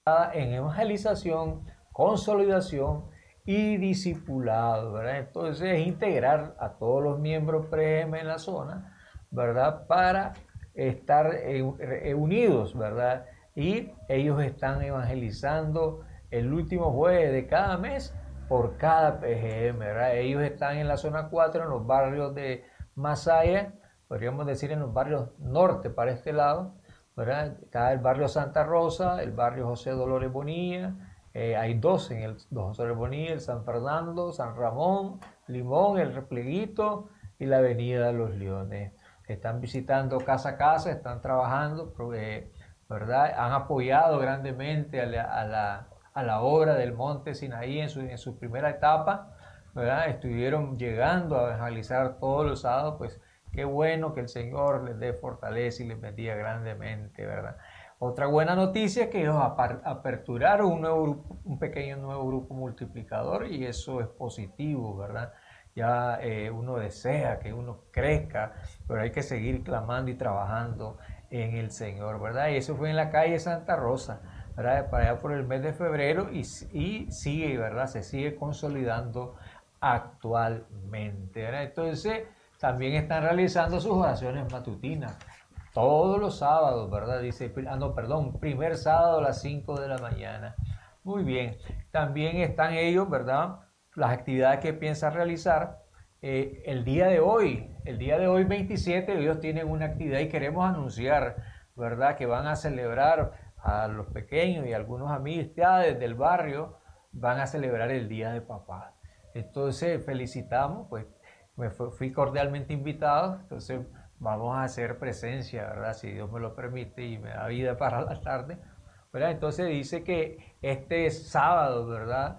en evangelización, consolidación y discipulado, ¿verdad? Entonces es integrar a todos los miembros PREM en la zona, ¿verdad? Para estar unidos, ¿verdad? Y ellos están evangelizando el último jueves de cada mes por cada PGM, ¿verdad? Ellos están en la zona 4, en los barrios de Masaya, podríamos decir en los barrios norte para este lado, ¿verdad? Está el barrio Santa Rosa, el barrio José Dolores Bonilla, hay dos en el José Dolores Bonilla, el San Fernando, San Ramón, Limón, el Repleguito y la Avenida de los Leones. Están visitando casa a casa, están trabajando, ¿verdad? Han apoyado grandemente a la obra del Monte Sinaí en su primera etapa, ¿verdad? Estuvieron llegando a evangelizar todos los sábados, pues qué bueno que el Señor les dé fortaleza y les bendiga grandemente, ¿verdad? Otra buena noticia es que ellos aperturaron un pequeño nuevo grupo multiplicador y eso es positivo, ¿verdad? Ya uno desea que uno crezca, pero hay que seguir clamando y trabajando en el Señor, ¿verdad? Y eso fue en la calle Santa Rosa, ¿verdad? Para allá por el mes de febrero y sigue, ¿verdad? Se sigue consolidando actualmente, ¿verdad? Entonces, también están realizando sus oraciones matutinas todos los sábados, ¿verdad? Dice, no, perdón, primer sábado a las 5 de la mañana. Muy bien. También están ellos, ¿verdad? Las actividades que piensan realizar. El día de hoy 27, ellos tienen una actividad y queremos anunciar, ¿verdad? Que van a celebrar a los pequeños y algunos amistades del barrio, van a celebrar el Día de Papá. Entonces, felicitamos, pues fui cordialmente invitado, entonces vamos a hacer presencia, ¿verdad? Si Dios me lo permite y me da vida para la tarde, ¿verdad? Entonces dice que este sábado, ¿verdad?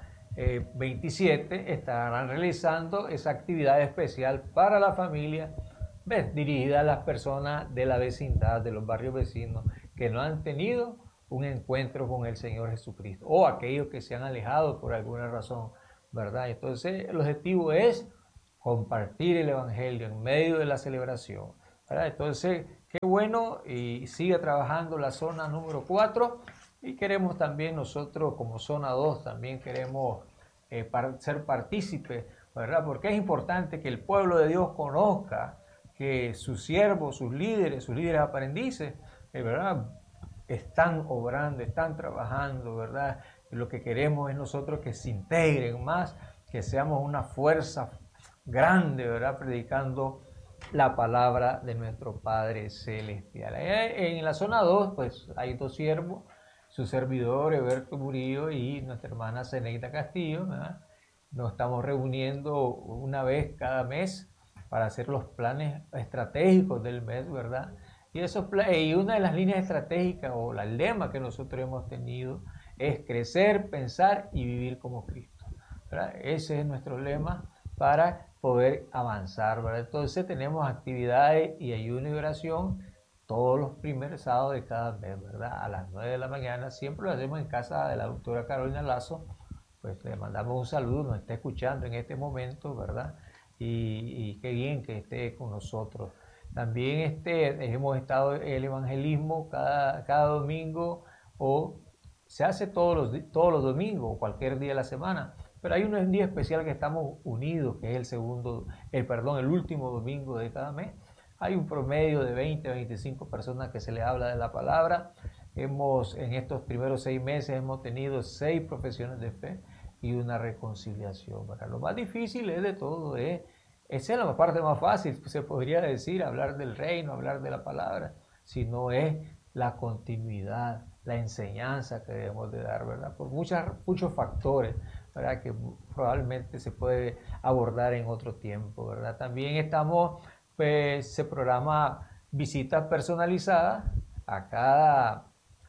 27 estarán realizando esa actividad especial para la familia, ¿ves? Dirigida a las personas de la vecindad, de los barrios vecinos que no han tenido un encuentro con el Señor Jesucristo o aquellos que se han alejado por alguna razón, ¿verdad? Entonces el objetivo es compartir el Evangelio en medio de la celebración, ¿verdad? Entonces, qué bueno, y sigue trabajando la zona número 4 y queremos también nosotros como zona 2 también queremos ser partícipes, ¿verdad? Porque es importante que el pueblo de Dios conozca que sus siervos, sus líderes aprendices, ¿verdad? Están obrando, están trabajando, ¿verdad? Y lo que queremos es nosotros que se integren más, que seamos una fuerza grande, ¿verdad? Predicando la palabra de nuestro Padre Celestial. En la zona 2, pues hay dos siervos, su servidor Eberto Murillo y nuestra hermana Zeneida Castillo, ¿verdad? Nos estamos reuniendo una vez cada mes para hacer los planes estratégicos del mes, ¿verdad? Y una de las líneas estratégicas o la lema que nosotros hemos tenido es crecer, pensar y vivir como Cristo, ¿verdad? Ese es nuestro lema para poder avanzar, ¿verdad? Entonces tenemos actividades y ayuno y oración todos los primeros sábados de cada mes, ¿verdad? A las 9 de la mañana, siempre lo hacemos en casa de la doctora Carolina Lazo, pues le mandamos un saludo, nos está escuchando en este momento, ¿verdad? Y qué bien que esté con nosotros. También hemos estado el evangelismo cada domingo o se hace todos los domingos o cualquier día de la semana, pero hay un día especial que estamos unidos, que es el último domingo de cada mes. Hay un promedio de 20 a 25 personas que se le habla de la palabra. En estos primeros 6 meses hemos tenido 6 profesiones de fe y una reconciliación, ¿verdad? Lo más difícil es de todo, esa es la parte más fácil, se podría decir, hablar del reino, hablar de la palabra, sino es la continuidad, la enseñanza que debemos de dar, ¿verdad? Por muchos factores, ¿verdad? Que probablemente se puede abordar en otro tiempo, ¿verdad? También pues, se programa visitas personalizadas a cada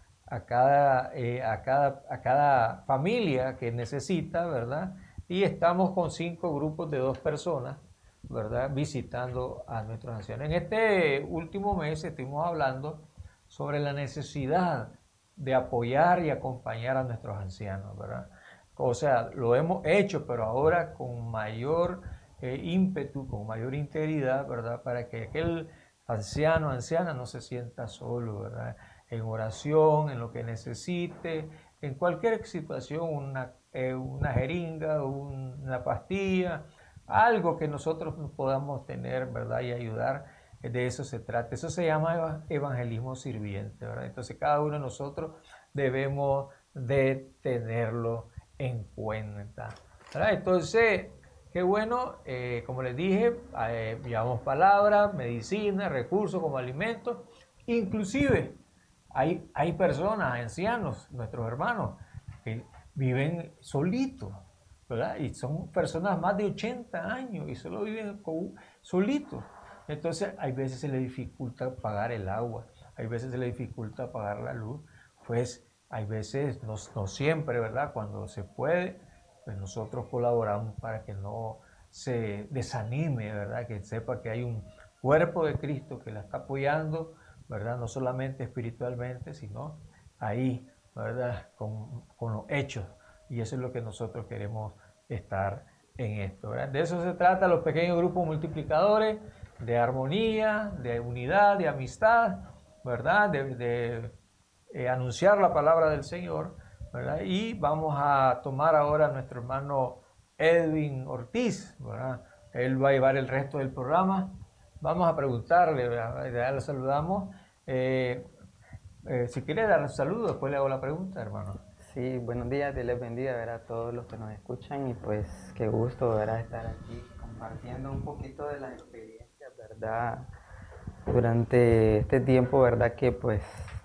a cada familia que necesita, ¿verdad? Y estamos con 5 grupos de 2 personas, ¿verdad? Visitando a nuestros ancianos. En este último mes estuvimos hablando sobre la necesidad de apoyar y acompañar a nuestros ancianos, ¿verdad? O sea, lo hemos hecho, pero ahora con mayor ímpetu, con mayor integridad, ¿verdad? Para que aquel anciana no se sienta solo, ¿verdad? En oración, en lo que necesite, en cualquier situación, una jeringa, una pastilla, algo que nosotros podamos tener, ¿verdad? Y ayudar, de eso se trata. Eso se llama evangelismo sirviente, ¿verdad? Entonces cada uno de nosotros debemos de tenerlo en cuenta, ¿verdad? Entonces, qué bueno, como les dije, llevamos palabras, medicina, recursos como alimentos, inclusive hay personas, ancianos, nuestros hermanos, que viven solitos, ¿verdad? Y son personas más de 80 años y solo viven solitos. Entonces, hay veces se les dificulta pagar el agua, hay veces se les dificulta pagar la luz, pues hay veces, no siempre, ¿verdad? Cuando se puede, pues nosotros colaboramos para que no se desanime, ¿verdad? Que sepa que hay un cuerpo de Cristo que la está apoyando, ¿verdad? No solamente espiritualmente, sino ahí, ¿verdad? Con los hechos. Y eso es lo que nosotros queremos estar en esto, ¿verdad? De eso se trata los pequeños grupos multiplicadores, de armonía, de unidad, de amistad, ¿verdad? De anunciar la palabra del Señor, ¿verdad? Y vamos a tomar ahora a nuestro hermano Edwin Ortiz, ¿verdad? Él va a llevar el resto del programa. Vamos a preguntarle, ¿verdad? Ya lo saludamos. Si quiere dar un saludo, después le hago la pregunta, hermano. Sí, buenos días, Dios les bendiga, ver a todos los que nos escuchan y pues qué gusto, ¿verdad? Estar aquí compartiendo un poquito de las experiencias, ¿verdad? Durante este tiempo, ¿verdad? Que pues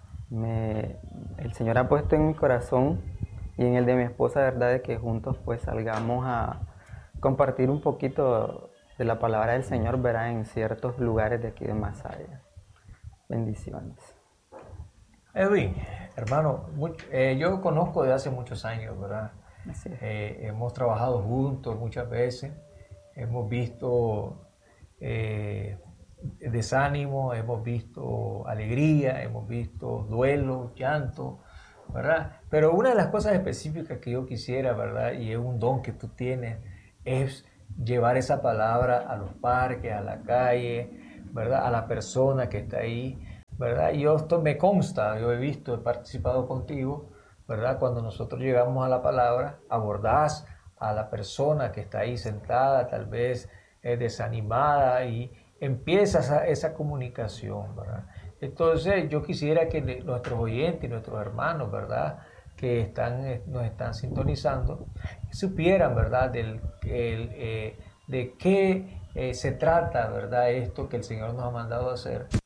el Señor ha puesto en mi corazón y en el de mi esposa, ¿verdad? De que juntos pues salgamos a compartir un poquito de la palabra del Señor, ¿verdad? En ciertos lugares de aquí de Masaya. Bendiciones. Edwin, hermano, yo conozco de hace muchos años, ¿verdad? Hemos trabajado juntos muchas veces, hemos visto desánimo, hemos visto alegría, hemos visto duelo, llanto, ¿verdad? Pero una de las cosas específicas que yo quisiera, ¿verdad? Y es un don que tú tienes, es llevar esa palabra a los parques, a la calle, ¿verdad? A la persona que está ahí, ¿verdad? Y esto me consta, yo he visto, he participado contigo, ¿verdad? Cuando nosotros llegamos a la palabra, abordás a la persona que está ahí sentada, tal vez desanimada, y empieza esa comunicación, ¿verdad? Entonces yo quisiera que nuestros oyentes y nuestros hermanos, ¿verdad? Que nos están sintonizando, supieran, ¿verdad? De qué se trata, ¿verdad? Esto que el Señor nos ha mandado a hacer,